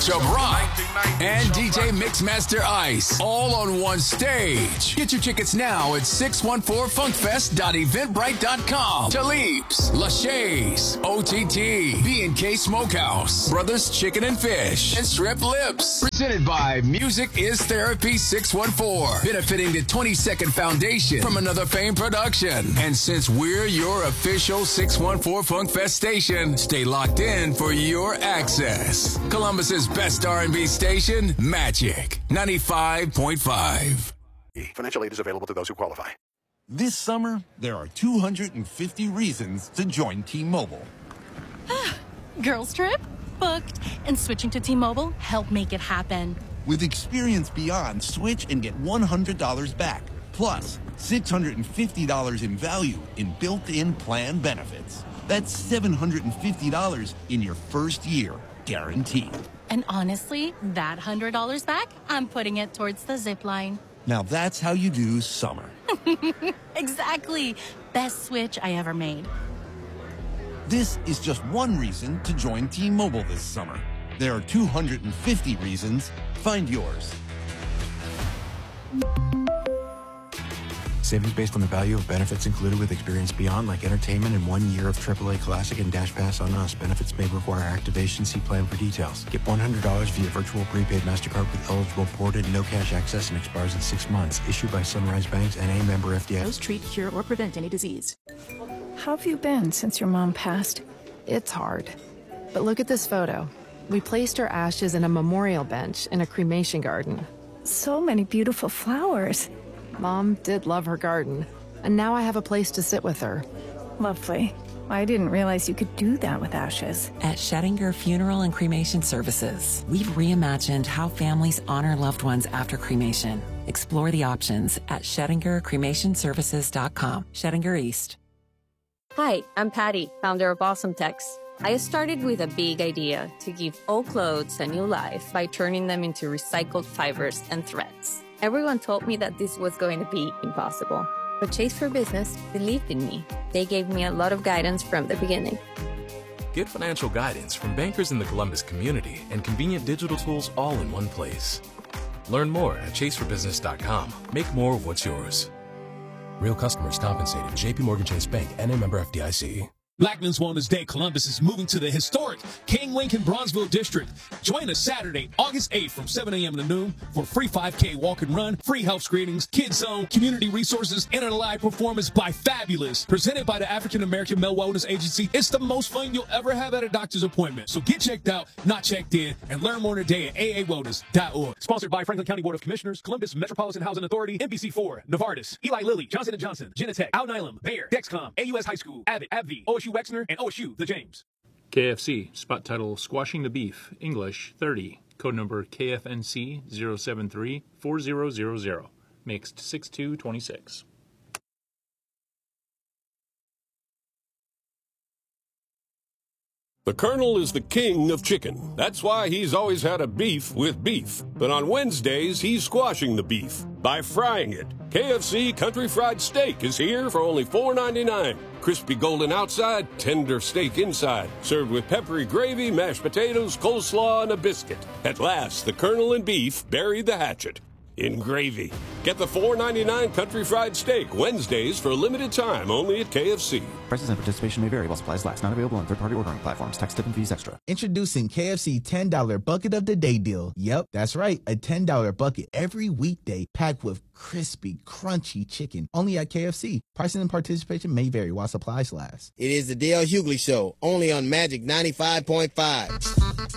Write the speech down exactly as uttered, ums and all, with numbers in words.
Chubb Rock, and D J Mixmaster Ice, all on one stage. Get your tickets now at six one four funk fest dot eventbrite dot com. Talib's, Lachey's, O T T, B and K Smokehouse, Brothers Chicken and Fish, and Strip Lips. Presented by Music is Therapy six one four, benefiting the twenty-second Foundation from Another Fame production. And since we're your official six one four Funk Fest station, stay locked in for your access. Columbus's best R and B station, Magic ninety-five point five. Financial aid is available to those who qualify. This summer, there are two hundred fifty reasons to join T-Mobile. Girls trip? Booked. And switching to T-Mobile helped make it happen. With Experience Beyond, switch and get one hundred dollars back. Plus, six hundred fifty dollars in value in built-in plan benefits. That's seven hundred fifty dollars in your first year, guaranteed. And honestly, that one hundred dollars back, I'm putting it towards the zip line. Now that's how you do summer. Exactly. Best switch I ever made. This is just one reason to join T-Mobile this summer. There are two hundred fifty reasons. Find yours. Savings based on the value of benefits included with Experience Beyond, like entertainment and one year of triple A Classic and Dash Pass on us. Benefits may require activation. See plan for details. Get one hundred dollars via virtual prepaid MasterCard with eligible ported, no cash access, and expires in six months. Issued by Sunrise Banks and a member F D I C. Those treat, cure, or prevent any disease. How have you been since your mom passed? It's hard. But look at this photo. We placed her ashes in a memorial bench in a cremation garden. So many beautiful flowers. Mom did love her garden, and now I have a place to sit with her. Lovely. I didn't realize you could do that with ashes. At Schettinger Funeral and Cremation Services, we've reimagined how families honor loved ones after cremation. Explore the options at Schettinger Cremation Services dot com. Schettinger East. Hi, I'm Patty, founder of Awesome Tex. I started with a big idea to give old clothes a new life by turning them into recycled fibers and threads. Everyone told me that this was going to be impossible, but Chase for Business believed in me. They gave me a lot of guidance from the beginning. Get financial guidance from bankers in the Columbus community and convenient digital tools all in one place. Learn more at chase for business dot com. Make more of what's yours. Real customers compensated. J P Morgan Chase Bank, N A member F D I C. Black Men's Wellness Day Columbus is moving to the historic King Lincoln Bronzeville District. Join us Saturday, August eighth from seven a.m. to noon for free five K walk and run, free health screenings, kids zone, community resources, and a live performance by Fabulous. Presented by the African American Male Wellness Agency. It's the most fun you'll ever have at a doctor's appointment. So get checked out, not checked in, and learn more today at A A wellness dot org. Sponsored by Franklin County Board of Commissioners, Columbus Metropolitan Housing Authority, N B C four, Novartis, Eli Lilly, Johnson and Johnson, Genentech, Al Nylam, Bayer, Dexcom, A U S High School, Abbott, AbbVie, O S U Wexner, and O S U The James. K F C, spot title Squashing the Beef, English thirty, code number K F N C zero seven three four zero zero zero, mixed six two twenty-six. The Colonel is the king of chicken. That's why he's always had a beef with beef. But on Wednesdays, he's squashing the beef by frying it. K F C Country Fried Steak is here for only four ninety-nine. Crispy golden outside, tender steak inside. Served with peppery gravy, mashed potatoes, coleslaw, and a biscuit. At last, the Colonel and beef buried the hatchet in gravy. Get the four ninety-nine Country Fried Steak Wednesdays for a limited time only at K F C. Prices and participation may vary while supplies last. Not available on third-party ordering platforms. Tax, tip, and fees extra. Introducing K F C ten dollar Bucket of the Day deal. Yep, that's right. A ten dollar bucket every weekday packed with crispy, crunchy chicken. Only at K F C. Pricing and participation may vary while supplies last. It is the Dale Hughley Show, only on Magic ninety-five point five.